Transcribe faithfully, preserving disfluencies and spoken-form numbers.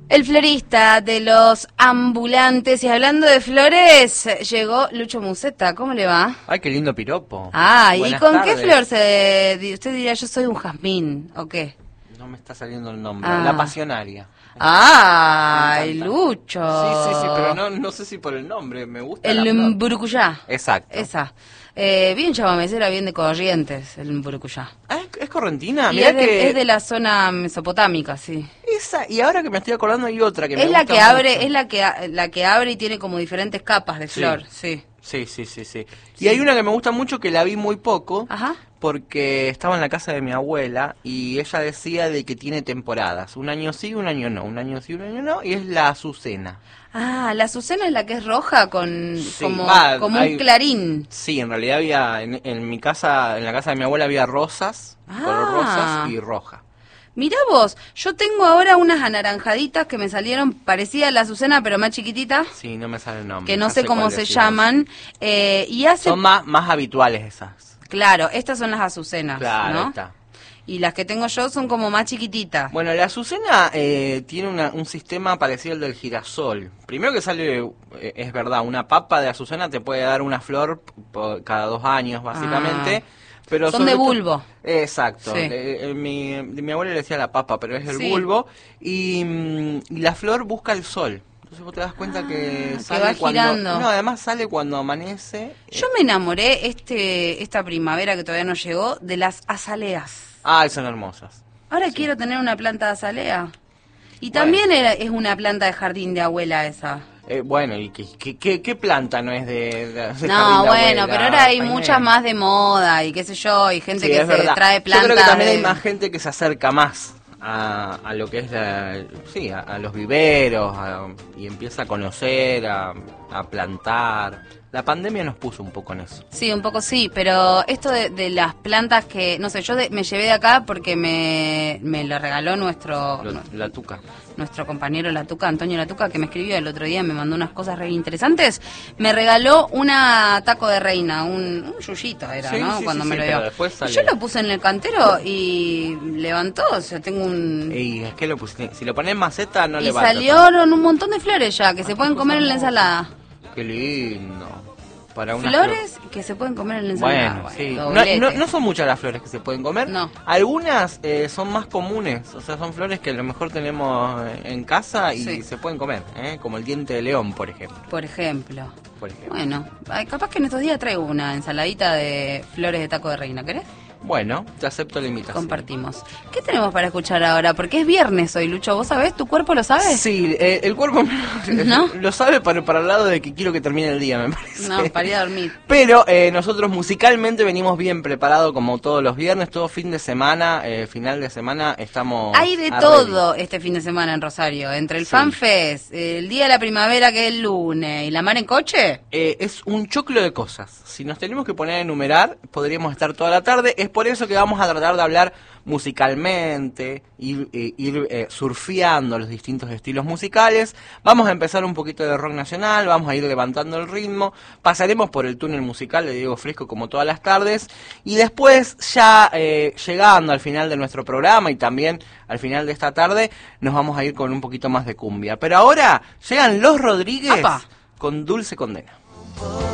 El florista de los ambulantes. Y hablando de flores, llegó Lucho Musetta. ¿Cómo le va? Ay, qué lindo piropo. Ah, Buenas ¿y con tardes. qué flor se... usted diría yo soy un jazmín, o qué? No me está saliendo el nombre. Ah. La pasionaria. ¡Ay, Me encanta. Lucho! Sí, sí, sí, pero no, no sé si por el nombre. Me gusta la El flor. mburucuyá. Exacto. Esa. Eh, bien chamamecera, bien de Corrientes, el mburucuyá. Ah, ¿es, es correntina? Y Mirá es de, que... es de la zona mesopotámica, sí. Esa, y ahora que me estoy acordando hay otra que me Es la gusta que abre, mucho. es la que a- la que abre y tiene como diferentes capas de Sí. flor, sí. Sí, sí, sí, sí. Y Sí. hay una que me gusta mucho que la vi muy poco. Ajá. Porque estaba en la casa de mi abuela y ella decía de que tiene temporadas. Un año sí, un año no. Un año sí, un año no. Y es la azucena. Ah, la azucena es la que es roja con Sí, como, va, como hay- un clarín. Sí, en realidad había, en, en mi casa, en la casa de mi abuela había rosas, Ah. color rosas y roja. Mirá vos, yo tengo ahora unas anaranjaditas que me salieron parecida a la azucena pero más chiquitita, Sí, no me sale el nombre. que no ya sé cómo cuál se decís llaman, eh, y hace... vos. Son más, más habituales esas. Claro, estas son las azucenas, Claro, ¿no? ahí está. Y las que tengo yo son como más chiquititas. Bueno, la azucena eh, tiene una- un sistema parecido al del girasol. Primero que sale, eh, es verdad, una papa de azucena te puede dar una flor por cada dos años, básicamente. Ah. Pero Son sobre de todo- bulbo. Exacto. Sí. Eh, eh, mi, de mi abuela le decía la papa, pero es el Sí. bulbo. Y, mm, y la flor busca el sol. Entonces vos te das cuenta Ah, que que sale va cuando... girando. No, además sale cuando amanece. Yo me enamoré este esta primavera que todavía no llegó de las azaleas. Ay, son hermosas. Ahora Sí. quiero tener una planta de azalea. Y Bueno. también era- es una planta de jardín de abuela esa. Eh, bueno, ¿y qué, qué, qué, qué planta no es de, de- de jardín No, de bueno, abuela? pero ahora hay Jaime? muchas más de moda y qué sé yo, y gente Sí, que es se verdad. trae plantas. Yo creo que también de- hay más gente que se acerca más a, a lo que es la, sí, a, a los viveros a- y empieza a conocer, a, a plantar. La pandemia nos puso un poco en eso. Sí, un poco sí, pero esto de, de las plantas que, no sé, yo de- me llevé de acá porque me, me lo regaló nuestro Lo- la tuca. nuestro compañero Latuca, Antonio Latuca, que me escribió el otro día, me mandó unas cosas re interesantes. Me regaló una taco de reina, un, un yuyito era, Sí, ¿no? sí, Cuando sí, me sí, lo pero dio. después Y sale- yo lo puse en el cantero y levantó, o sea, tengo un... Y es que lo pusiste, si lo pones en maceta no y le va a salieron un montón de flores ya, que se pueden comer en la ensalada. Qué lindo. Para una Flores que se pueden comer en la ensalada. Bueno, sí. No, doblete. no, no son muchas las flores que se pueden comer. No. Algunas eh, son más comunes, o sea, son flores que a lo mejor tenemos en casa y Sí. se pueden comer, ¿eh? Como el diente de león, por ejemplo. Por ejemplo. Por ejemplo. Bueno, ay, capaz que en estos días traigo una ensaladita de flores de taco de reina, ¿querés? Bueno, te acepto la invitación. Compartimos. ¿Qué tenemos para escuchar ahora? Porque es viernes hoy, Lucho. ¿Vos sabés? ¿Tu cuerpo lo sabe? Sí, eh, el cuerpo ¿No? lo sabe para, para el lado de que quiero que termine el día, me parece. No, para ir a dormir. Pero eh, nosotros musicalmente venimos bien preparados como todos los viernes, todo fin de semana, eh, final de semana, estamos... Hay de a todo este fin de semana en Rosario. Entre el Sí. FanFest, el Día de la Primavera que es el lunes y la mar en coche. Eh, es un choclo de cosas. Si nos tenemos que poner a enumerar, podríamos estar toda la tarde. Es por eso que vamos a tratar de hablar musicalmente, ir, eh, ir eh, surfeando los distintos estilos musicales. Vamos a empezar un poquito de rock nacional, vamos a ir levantando el ritmo. Pasaremos por el túnel musical de Diego Fresco como todas las tardes. Y después, ya eh, llegando al final de nuestro programa y también al final de esta tarde, nos vamos a ir con un poquito más de cumbia. Pero ahora llegan Los Rodríguez ¡Apa! con Dulce Condena.